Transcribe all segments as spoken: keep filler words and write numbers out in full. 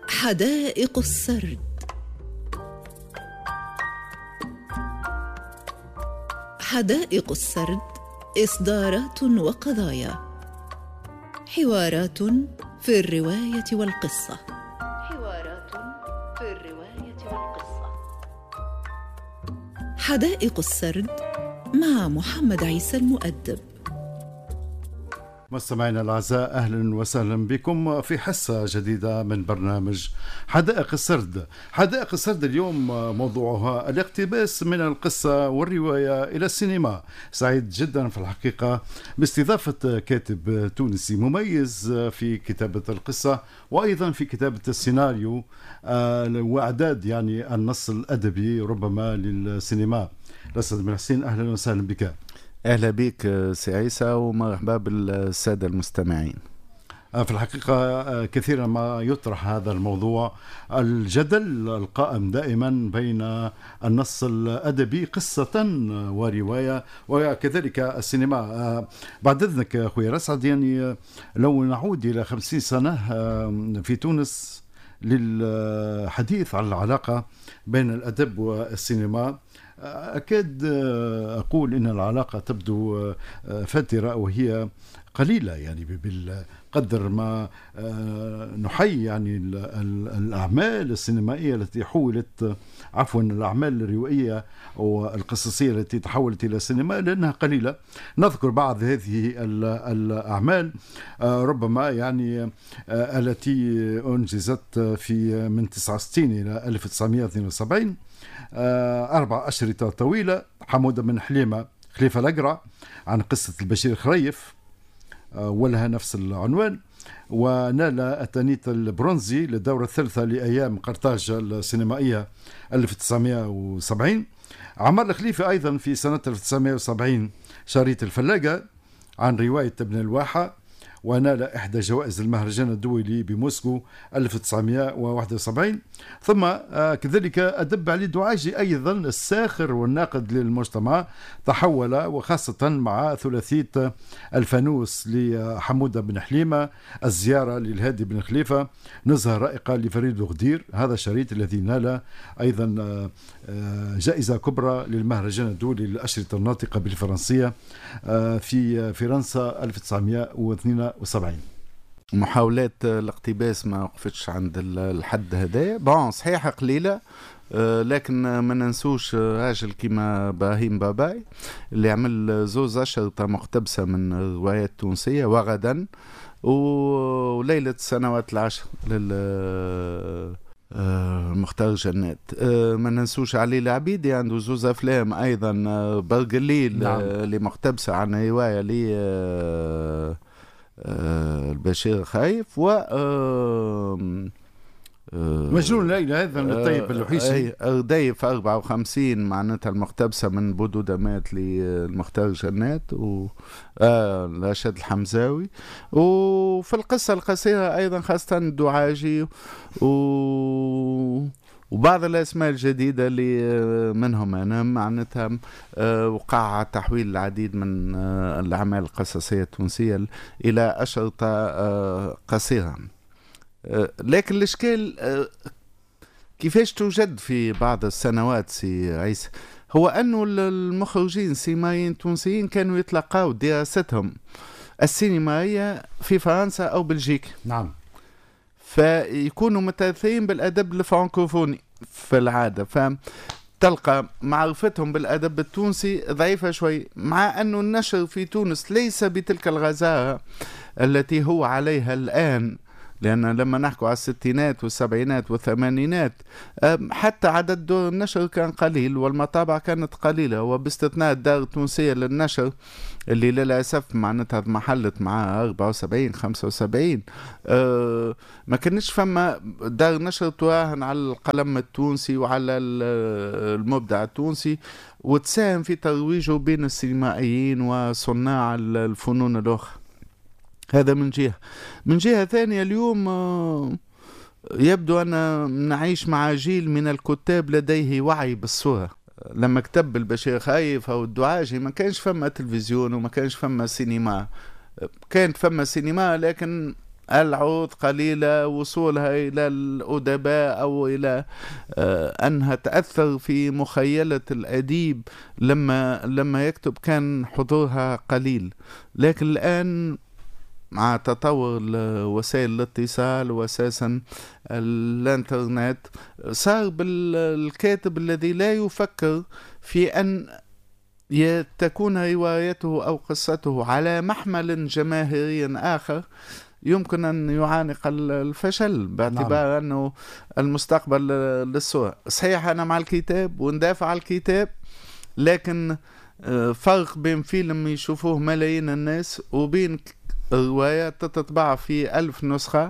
حدائق السرد. حدائق السرد إصدارات وقضايا، حوارات في الرواية والقصة. حوارات في الرواية والقصة. حدائق السرد مع محمد عيسى المؤدب. مستمعينا الأعزاء، أهلا وسهلا بكم في حصة جديدة من برنامج حدائق السرد. حدائق السرد اليوم موضوعها الاقتباس من القصة والرواية إلى السينما. سعيد جدا في الحقيقة باستضافة كاتب تونسي مميز في كتابة القصة وأيضا في كتابة السيناريو وإعداد يعني النص الأدبي ربما للسينما. الأستاذ بن حسين، أهلا وسهلا بك. أهلا بك سي عيسى ومرحبا بالسادة المستمعين. في الحقيقة كثيرا ما يطرح هذا الموضوع، الجدل القائم دائما بين النص الأدبي قصة ورواية وكذلك السينما. بعد إذنك أخوي رسعد، يعني لو نعود إلى خمسين سنة في تونس للحديث عن العلاقة بين الأدب والسينما، أكاد أقول إن العلاقة تبدو فترة وهي قليلة، يعني بالقدر ما نحيي يعني الأعمال السينمائية التي حولت عفوا الأعمال الروائية والقصصية التي تحولت إلى السينما لأنها قليلة. نذكر بعض هذه الأعمال ربما يعني التي أنجزت في من تسعة وستين إلى ألف وتسعمائة واثنين وسبعين، أربع أشرطة طويلة: حمودة بن حليمة، خليفة الأقرع، عن قصة البشير خريف ولها نفس العنوان، ونال التانيت البرونزي للدورة الثالثة لأيام قرطاج السينمائية ألف وتسعمائة وسبعين. عمر الخليفة أيضا في سنة ألف وتسعمائة وسبعين شريط الفلاقة عن رواية ابن الواحة، ونال إحدى جوائز المهرجان الدولي بموسكو ألف وتسعمائة وواحد وسبعين. ثم كذلك أدب علي دعاجي أيضا الساخر والناقد للمجتمع، تحول وخاصة مع ثلاثية الفانوس لحمودة بن حليمة، الزيارة للهادي بن خليفة، نزهة رائقة لفريد الغدير. هذا الشريط الذي نال أيضا جائزة كبرى للمهرجان الدولي للأشرطة الناطقة بالفرنسية في فرنسا ألف وتسعمائة واثنين وسبعين. محاولات الاقتباس ما وقفتش عند الحد هذايا، بون صحيحة قليلة، لكن ما ننسوش راجل كيما ابراهيم باباي اللي عمل زوز أشرطة مقتبسة من روايات تونسية، وغدا وليلة السنوات العشر لل مختار جنات. ما ننسوش علي العبيدي عنده زوز أفلام أيضا، برقليل نعم. اللي مقتبسة عن رواية لي البشير خايف، و مجنون ليلى هذا للطيب اللوحيسي، أرديف أربعة وخمسين معناتها المقتبسة من بدودمات للمختار جنات و آه راشد الحمزاوي. وفي القصة القصيرة أيضا خاصة الدعاجي و وبعض الأسماء الجديدة اللي منهم أنا معناتها وقع تحويل العديد من الأعمال القصصية التونسية إلى أشرطة قصيرة. لكن الإشكال كيفاش توجد في بعض السنوات سي عيسى هو أنه المخرجين السينمائيين التونسيين كانوا يتلقاوا دراستهم السينمائية في فرنسا أو بلجيكا، نعم، فيكونوا متأثرين بالأدب الفرنكوفوني في العادة، فتلقى معرفتهم بالأدب التونسي ضعيفة شوي، مع أنه النشر في تونس ليس بتلك الغزارة التي هو عليها الآن، لأن لما نحكوا على الستينات والسبعينات والثمانينات حتى عدد دور النشر كان قليل والمطابع كانت قليلة، وباستثناء الدار التونسية للنشر اللي للأسف معناتها محلت مع أربعة وسبعين خمسة وسبعين أه ما كانش فما دار نشر تراهن على القلم التونسي وعلى المبدع التونسي وتساهم في ترويجه بين السينمائيين وصناع الفنون الأخرى. هذا من جهة. من جهة ثانية اليوم يبدو أن نعيش مع جيل من الكتاب لديه وعي بالصورة. لما كتب البشير خايف أو الدعاجي ما كانش فما تلفزيون وما كانش فما سينما، كانت فما سينما لكن العود قليلة وصولها إلى الأدباء أو إلى أنها تأثر في مخيلة الأديب لما لما يكتب كان حضورها قليل. لكن الآن مع تطور وسائل الاتصال وأساسا الانترنت صار بالكاتب الذي لا يفكر في أن تكون روايته أو قصته على محمل جماهيري آخر يمكن أن يعانق الفشل باعتبار نعم. أنه المستقبل للصورة. صحيح أنا مع الكتاب وندافع على الكتاب، لكن فرق بين فيلم يشوفوه ملايين الناس وبين رواية تتطبع في ألف نسخة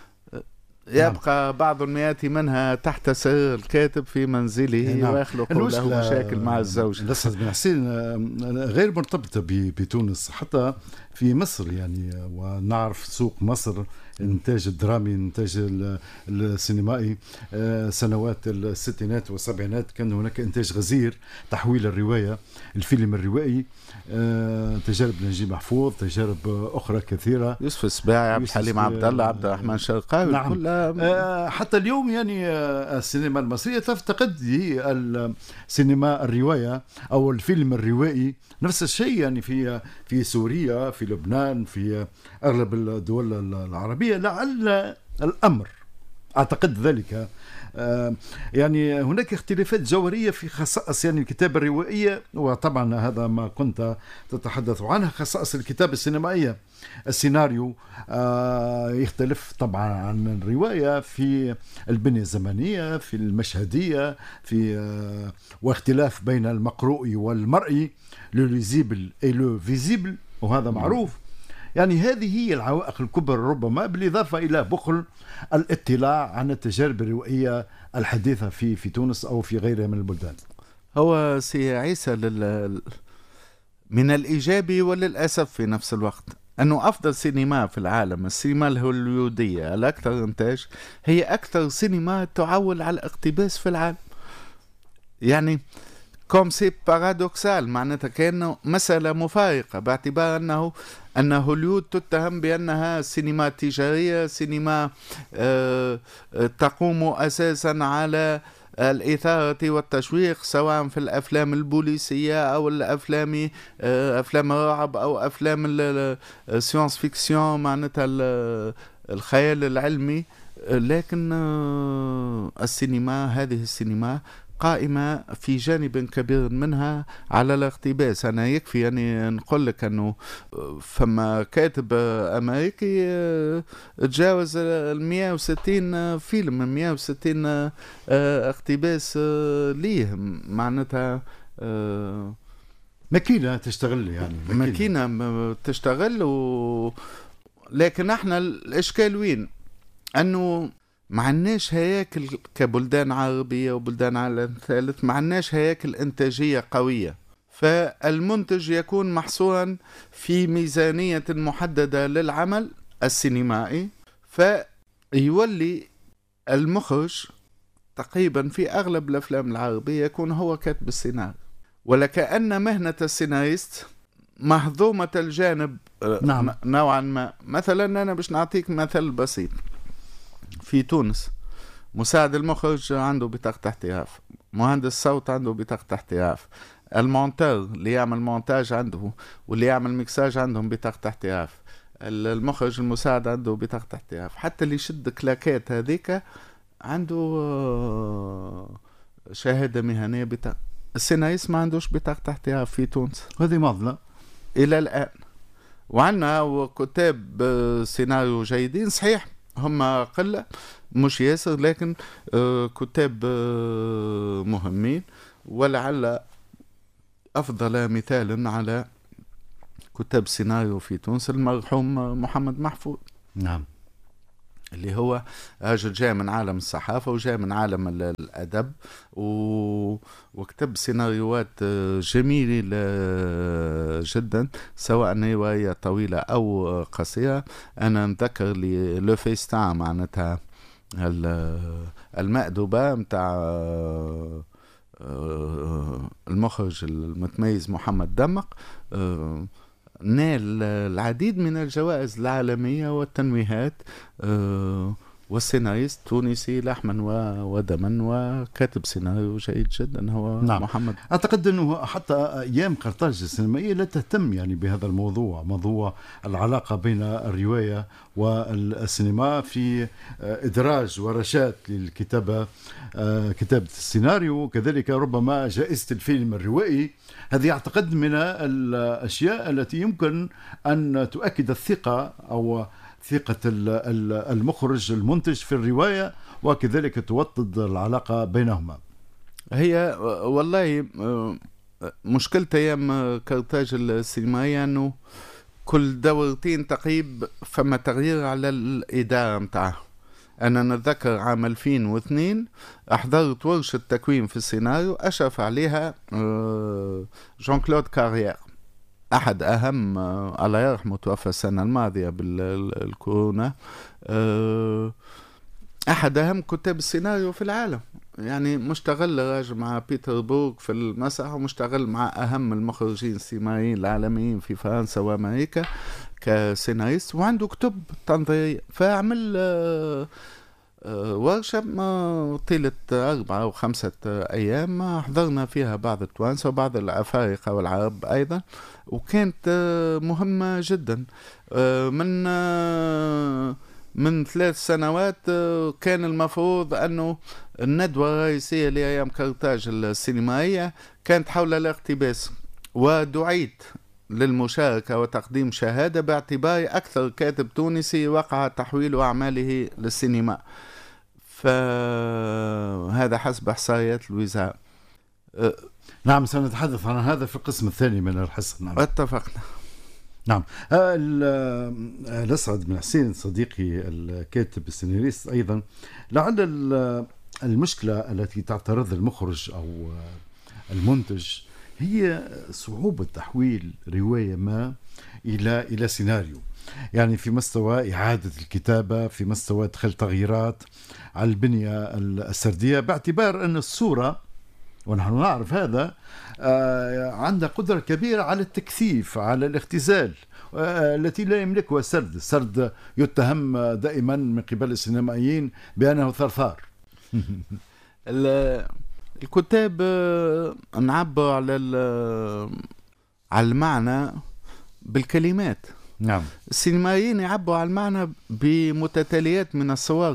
يبقى نعم. بعض المئات منها تحت سرير الكاتب في منزله نعم. ويخلق له مشاكل مع الزوج. الأستاذ بن حسين غير مرتبطة بتونس، حتى في مصر يعني، ونعرف سوق مصر الانتاج الدرامي، الانتاج السينمائي سنوات الستينات والسبعينات كان هناك انتاج غزير، تحويل الرواية، الفيلم الروائي، تجارب نجيب محفوظ، تجارب أخرى كثيرة، يوسف السباعي، عبد الحليم عبد الله، عبد الرحمن شرقاوي نعم. كلها. حتى اليوم يعني السينما المصرية تفتقد السينما الرواية أو الفيلم الروائي. نفس الشيء يعني في في سوريا، في لبنان، في أغلب الدول العربية. لعل الأمر أعتقد ذلك يعني هناك اختلافات جوهرية في خصائص يعني الكتابة الروائية، وطبعا هذا ما كنت تتحدث عنه، خصائص الكتابة السينمائية. السيناريو يختلف طبعا عن الرواية في البنية الزمنية، في المشهدية، في واختلاف بين المقروء والمرئي، لو ليزيبل اي لو فيزيبل، وهذا معروف. يعني هذه هي العوائق الكبرى ربما، بالإضافة إلى بخل الاطلاع عن التجارب الروائية الحديثة في في تونس أو في غيرها من البلدان. هو سي عيسى لل... من الإيجابي وللأسف في نفس الوقت أنه أفضل سينما في العالم، السينما الهوليودية الأكثر إنتاج، هي أكثر سينما تعول على الاقتباس في العالم. يعني كوم سي بارادوكسال، معناتها كأنه مسألة مفارقة، باعتبار أنه أن هوليود تتهم بأنها سينما تجارية، سينما آه تقوم أساسا على الإثارة والتشويق، سواء في الأفلام البوليسية أو الأفلام آه أفلام الرعب أو أفلام السيانس فيكسيون، معناتها الخيال العلمي. لكن آه السينما، هذه السينما قائمة في جانب كبير منها على الاقتباس. أنا يكفي يعني نقول لك أنه فما كاتب أمريكي تجاوز المئة وستين فيلم، مئة وستين اقتباس ليه، معناتها ماكينة تشتغل يعني ماكينة, ماكينة تشتغل و... لكن احنا الإشكال وين؟ أنه ما عندناش هياكل كبلدان عربية وبلدان عالم ثالث، ما عندناش هياكل إنتاجية قوية، فالمنتج يكون محصورا في ميزانية محددة للعمل السينمائي، فيولي المخرج تقريبا في أغلب الأفلام العربية يكون هو كاتب السيناريو، ولكأن مهنة السيناريست مهضومة الجانب نعم. نوعا ما. مثلا أنا باش نعطيك مثل بسيط، في تونس مساعد المخرج عنده بطاقة احتراف، مهندس صوت عنده بطاقة احتراف، المونتور اللي يعمل مونتاج عنده واللي يعمل ميكساج عندهم بطاقة احتراف، المخرج المساعد عنده بطاقة احتراف، حتى اللي يشد كلاكات هذيك عنده شهادة مهنية بطاقة. السيناريست ما عندوش بطاقة احتراف في تونس، هذه معضلة إلى الآن. وعندنا كتاب سيناريو جيدين، صحيح هم قلة مش ياسر، لكن كتاب مهمين. ولعل أفضل مثال على كتاب سيناريو في تونس المرحوم محمد محفوظ. نعم، اللي هو رجل جاء من عالم الصحافة وجاء من عالم الأدب و... وكتب سيناريوهات جميلة جدا، سواء رواية طويلة أو قصيرة. أنا نذكر لي لو فيستان، معناتها المأدوبة متاع المخرج المتميز محمد دمق، نال العديد من الجوائز العالمية والتنويهات، والسيناريست تونسي لحما ودما وكاتب سيناريو جيد جدا هو نعم. محمد. أعتقد أنه حتى أيام قرطاج السينمائية لا تهتم يعني بهذا الموضوع، موضوع العلاقة بين الرواية والسينما في إدراج ورشات للكتابة، كتابة السيناريو، كذلك ربما جائزة الفيلم الروائي. هذه أعتقد من الأشياء التي يمكن أن تؤكد الثقة أو ثقة المخرج المنتج في الرواية، وكذلك توطد العلاقة بينهما. هي والله مشكلة أيام قرطاج السينمائية أنه كل دورتين تقريب فما تغيير على الإدارة متاعه. أنا نتذكر عام ألفين واثنين أحضرت ورشة تكوين في السيناريو أشرف عليها جون كلود كارير، أحد أهم الله يرحمه توفى السنة الماضية بالكورونا، أحد أهم كتاب السيناريو في العالم، يعني مشتغل راجل مع بيتر بورغ في المسرح ومشتغل مع أهم المخرجين السينمائيين العالميين في فرنسا وأمريكا كسيناريست، وعنده كتب تنظيرية. فعمل ورشة طيلة أربعة أو خمسة أيام حضرنا فيها بعض التوانسة وبعض الأفارقة والعرب أيضا، وكانت مهمة جدا. من من ثلاث سنوات كان المفروض أنه الندوة الرئيسية لأيام قرطاج السينمائية كانت حول الاقتباس، ودعيت للمشاركة وتقديم شهادة باعتباري أكثر كاتب تونسي وقع تحويل أعماله للسينما، فهذا حسب إحصائيات الوزارة. نعم، سنتحدث عن هذا في القسم الثاني من الحصة. نعم. اتفقنا. نعم. الأسعد بن حسين صديقي الكاتب السيناريست أيضا، لعل المشكلة التي تعترض المخرج أو المنتج هي صعوبة تحويل رواية ما إلى إلى سيناريو، يعني في مستوى إعادة الكتابة، في مستوى دخل تغييرات على البنية السردية، باعتبار أن الصورة، ونحن نعرف هذا، عندها قدرة كبيرة على التكثيف، على الاختزال، التي لا يملكها السرد. السرد يتهم دائما من قبل السينمائيين بأنه ثرثار. الكتاب نعبر على على المعنى بالكلمات. نعم. السينمائيين يعبروا على المعنى بمتتاليات من الصور،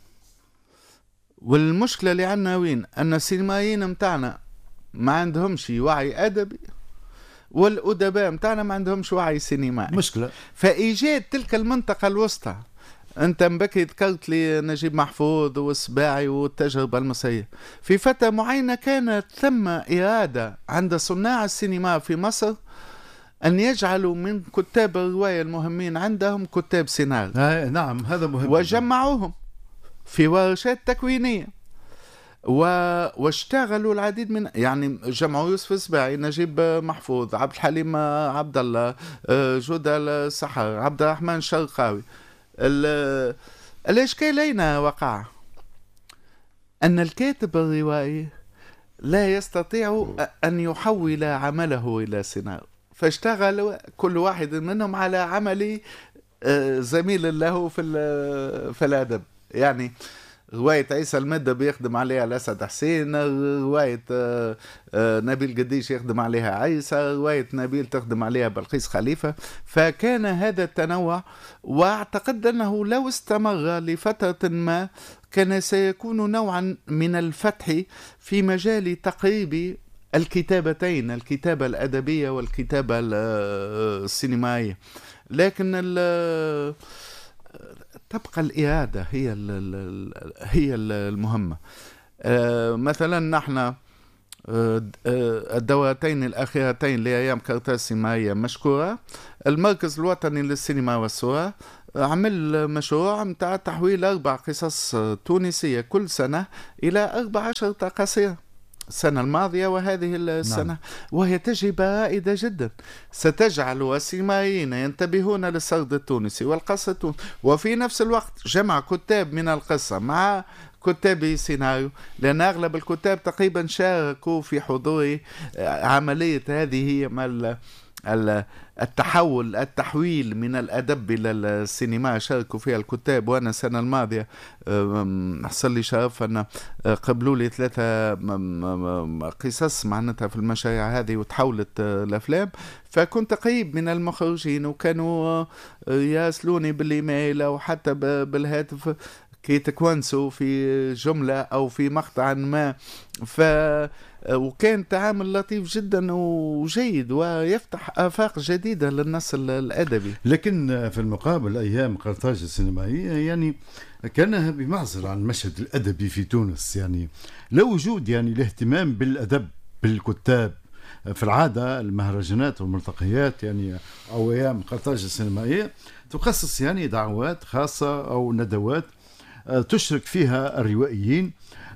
والمشكلة اللي عندنا وين؟ أن السينمائيين متاعنا ما عندهمش وعي أدبي، والأدباء متاعنا ما عندهمش وعي سينمائي. مشكلة. فإيجاد تلك المنطقة الوسطى، أنت مبكي ذكرت لي نجيب محفوظ والسباعي والتجربة المصرية، في فترة معينة كانت ثم إرادة عند صناع السينما في مصر أن يجعلوا من كتاب الرواية المهمين عندهم كتاب سيناريو. آه نعم، هذا مهم. وجمعوهم في ورشات تكوينية و... واشتغلوا العديد من، يعني جمعوا يوسف السباعي، نجيب محفوظ، عبد الحليم عبد الله، جودة السحر، عبد الرحمن الشرقاوي. ال... الإشكال أين وقع؟ أن الكاتب الروائي لا يستطيع أن يحول عمله إلى سيناريو، فاشتغل كل واحد منهم على عمل زميل له في في الأدب. يعني رواية عيسى المدب يخدم عليها الأسد حسين، رواية نبيل قديش يخدم عليها عيسى، رواية نبيل تخدم عليها بلقيس خليفة. فكان هذا التنوع، واعتقد أنه لو استمر لفترة ما كان سيكون نوعا من الفتح في مجال تقريب الكتابتين، الكتابة الأدبية والكتابة السينمائية. لكن تبقى الإرادة هي هي المهمة. مثلا نحن الدورتين الأخيرتين لأيام قرطاج السينمائية مشكورة، المركز الوطني للسينما والصورة عمل مشروع متاع تحويل أربع قصص تونسية كل سنة إلى أربع عشرة قصيرة السنة الماضية وهذه السنة. نعم. وهي تجربة رائدة جدا ستجعل السينمائيين ينتبهون للسرد التونسي والقصة التونسية، وفي نفس الوقت جمع كتاب من القصة مع كتاب سيناريو، لأن أغلب الكتاب تقريبا شاركوا في حضور عملية هذه التحول التحويل من الأدب إلى السينما شاركوا فيها الكتاب. وأنا السنة الماضية حصل لي شرف أن قبلوا لي ثلاثة قصص معناتها في المشاريع هذه وتحولت الأفلام، فكنت قريب من المخرجين وكانوا يراسلوني بالإيميل أو حتى بالهاتف كي تكونسوا في جملة أو في مقطع ما، ف وكان تعامل لطيف جدا وجيد ويفتح آفاق جديدة للنص الأدبي. لكن في المقابل أيام قرطاج السينمائية يعني كان بمعزل عن المشهد الأدبي في تونس، يعني لا وجود يعني الاهتمام بالأدب بالكتاب. في العادة المهرجانات والملتقيات يعني أو أيام قرطاج السينمائية تخصص يعني دعوات خاصة أو ندوات تشرك فيها الروائيين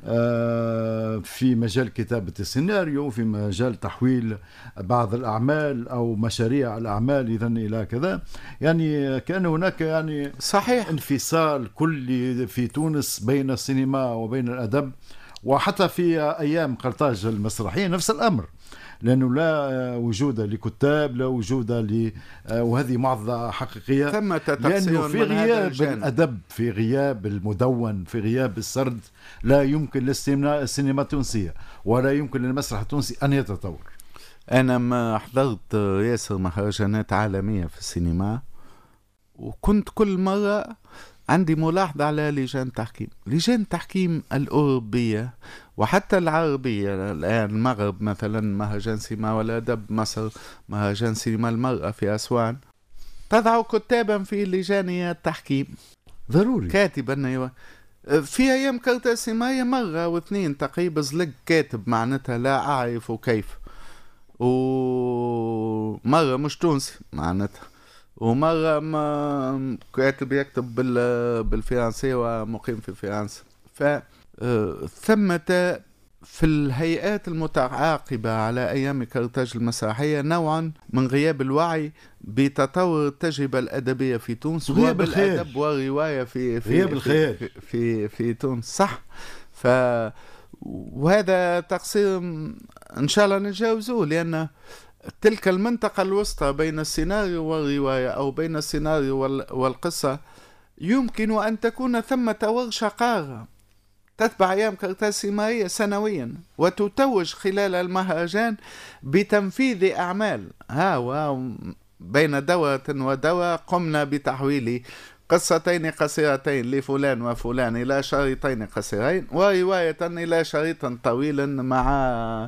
في مجال كتابة السيناريو، في مجال تحويل بعض الأعمال أو مشاريع الأعمال إذن إلى كذا. يعني كان هناك يعني صحيح انفصال كلي في تونس بين السينما وبين الأدب، وحتى في أيام قرطاج المسرحية نفس الأمر، لأنه لا وجود لكتاب، لا وجود ل وهذه معضلة حقيقية، لأنه في غياب الأدب، في غياب المدون، في غياب السرد لا يمكن للسينما التونسية ولا يمكن للمسرح التونسي أن يتطور. أنا ما حضرت ياسر مهرجانات عالمية في السينما، وكنت كل مرة عندي ملاحظة على لجان تحكيم لجان التحكيم الأوروبية وحتى العربية. الآن المغرب مثلا مهرجان سينما والأدب، مصر مهرجان سينما المرأة في أسوان، تضع كتابا في لجان التحكيم ضروري كاتبا. في أيام قرطاج السينمائية مرة واثنين تقريبا زلق كاتب معناتها لا أعرف كيف، ومرة مش تونسي معناتها، ومرة ما كاتب يكتب بالفرنسية ومقيم في فرنسا. فثمة في الهيئات المتعاقبة على أيام قرطاج المسرحية نوعا من غياب الوعي بتطور التجربة الأدبية في تونس وبالأدب والرواية في في غياب الخيال في, في في تونس. صح. ف وهذا تقصير إن شاء الله نتجاوزوه، لأن تلك المنطقة الوسطى بين السيناريو والرواية أو بين السيناريو والقصة يمكن أن تكون ثمة ورشة قارة تتبع أيام قرطاج السينمائية سنويا وتتوج خلال المهرجان بتنفيذ أعمال. ها بين دورة ودورة قمنا بتحويل قصتين قصيرتين لفلان وفلان إلى شريطين قصيرين ورواية إلى شريط طويل مع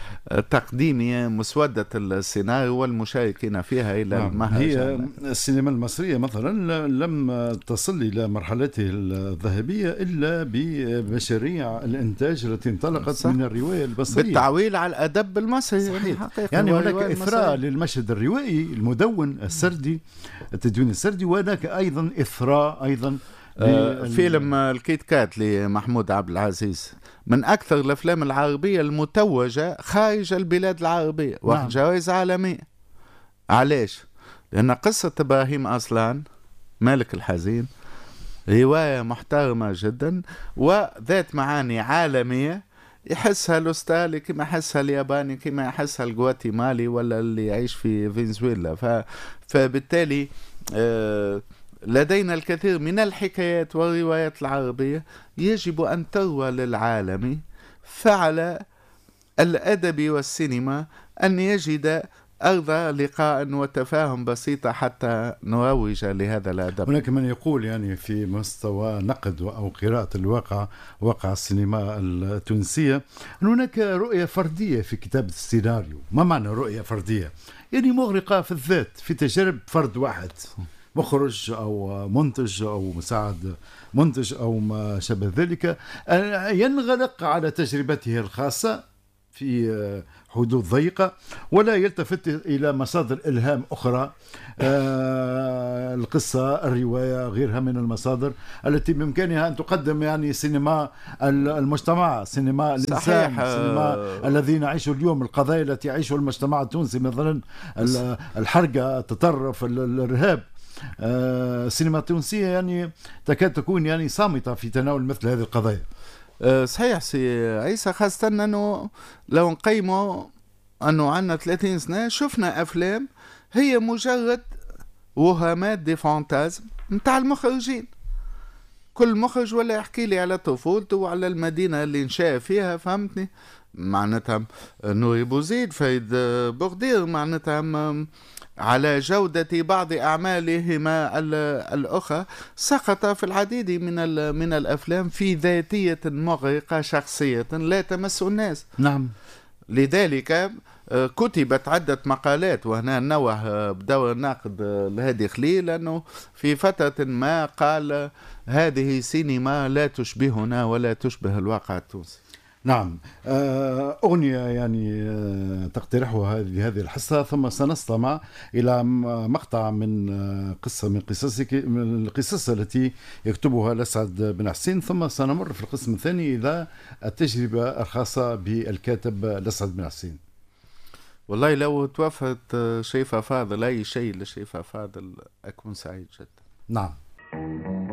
تقديم مسودة السيناريو والمشاركين فيها إلى نعم. المهرجان. هي السينما المصرية مثلا لم تصل إلى مرحلته الذهبية إلا بمشاريع الإنتاج التي انطلقت صح. من الرواية البصرية بالتعويل على الأدب المصري. يعني هناك إثراء للمشهد الروائي المدون السردي، التدوين السردي، وهناك أيضا إثراء أيضا آه فيلم الكيت كات لمحمود عبد العزيز من أكثر الأفلام العربية المتوجة خارج البلاد العربية واخد جوائز عالمية. علاش؟ لأن قصة إبراهيم أصلان مالك الحزين رواية محترمة جدا وذات معاني عالمية يحسها الأسترالي كما يحسها الياباني كما يحسها الغواتيمالي ولا اللي يعيش في فنزويلا. ف... فبالتالي آه لدينا الكثير من الحكايات والروايات العربية يجب أن تروى للعالم، فعلى الأدب والسينما أن يجد أرض لقاء وتفاهم بسيطة حتى نروج لهذا الأدب. هناك من يقول يعني في مستوى نقد أو قراءة الواقع واقع السينما التونسية أن هناك رؤية فردية في كتابة السيناريو. ما معنى رؤية فردية؟ يعني مغرقة في الذات، في تجارب فرد واحد، مخرج أو منتج أو مساعد منتج أو ما شابه ذلك، ينغلق على تجربته الخاصة في حدود ضيقة ولا يلتفت إلى مصادر إلهام أخرى، القصة الرواية غيرها من المصادر التي بإمكانها أن تقدم يعني سينما المجتمع، سينما الإنسان، سينما الذين يعيشوا اليوم القضايا التي يعيشها المجتمع التونسي، مثلا الحرقة، التطرف، الإرهاب. السينما التونسية يعني تكاد تكون يعني صامتة في تناول مثل هذه القضايا. صحيح سي عيسى، خاصة أنه لو نقيموا أنه عنا ثلاثين سنة شفنا أفلام هي مجرد وهمات دي فانتازم نتاع المخرجين. كل مخرج ولا يحكي لي على طفولته وعلى المدينة اللي نشأ فيها، فهمتني؟ معناتها نوري بوزيد، فايد بوغدير، معناتها على جودة بعض أعمالهما الأخرى سقط في العديد من من الأفلام في ذاتية مغرقة شخصية لا تمس الناس. نعم. لذلك كتبت عدة مقالات، وهنا نوه بدور الناقد الهادي خليل أنه في فترة ما قال هذه سينما لا تشبهنا ولا تشبه الواقع التونسي. نعم. أغنية يعني تقترحها هذه هذه الحصة، ثم سنستمع إلى مقطع من قصة من قصصك من القصص التي يكتبها لسعد بن حسين، ثم سنمر في القسم الثاني إلى التجربة الخاصة بالكاتب لسعد بن حسين. والله لو توفت شيفا فاضل أي شيء لشيفا فاضل أكون سعيد جدا. نعم.